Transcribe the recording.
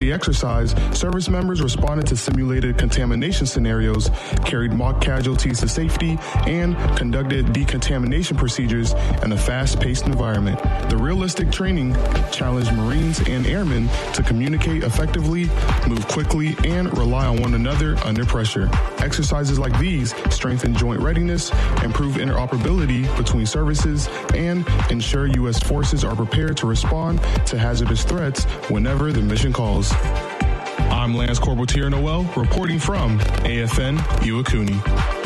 the exercise, service members responded to simulated contamination scenarios, carried mock casualties to safety, and conducted decontamination procedures in a fast-paced environment. The realistic training challenged Marines and airmen to communicate effectively, move quickly, and rely on one another under pressure. Exercises like these strengthen joint readiness, improve interoperability between services, and ensure U.S. forces are prepared to respond to hazardous threats whenever the mission calls. I'm Lance Corporal Tier Noel, reporting from AFN Iwakuni.